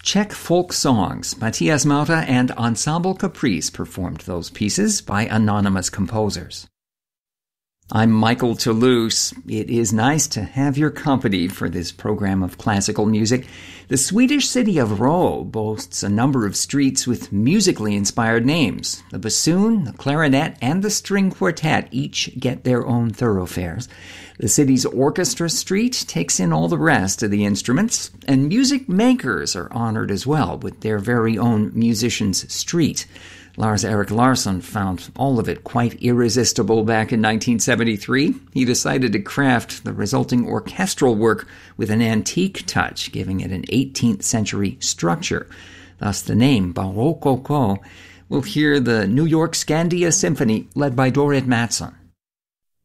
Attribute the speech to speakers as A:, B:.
A: Czech folk songs. Matthias Mauta and Ensemble Caprice performed those pieces by anonymous composers. I'm Michael Toulouse. It is nice to have your company for this program of classical music. The Swedish city of Ro boasts a number of streets with musically inspired names. The bassoon, the clarinet, and the string quartet each get their own thoroughfares. The city's orchestra street takes in all the rest of the instruments, and music makers are honored as well with their very own musician's street. Lars-Erik Larsson found all of it quite irresistible back in 1973. He decided to craft the resulting orchestral work with an antique touch, giving it an 18th century structure. Thus the name Barokoko. We'll hear the New York Scandia Symphony led by Dorrit Mattson.